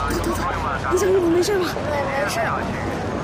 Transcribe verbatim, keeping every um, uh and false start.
你小姨夫没事吧？ 对，没事。